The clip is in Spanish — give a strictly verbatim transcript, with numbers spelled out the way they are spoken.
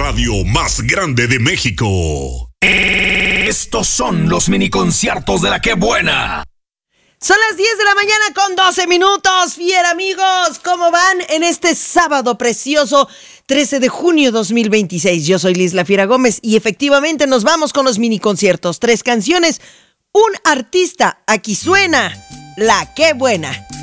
radio más grande de México. Estos son los mini conciertos de la Qué Buena. Son las diez de la mañana con doce minutos. Fiel amigos, ¿cómo van en este sábado precioso trece de junio dos mil veintiséis? Yo soy Liz La Fiera Gómez y efectivamente nos vamos con los mini conciertos. Tres canciones, un artista. Aquí suena La Qué Buena.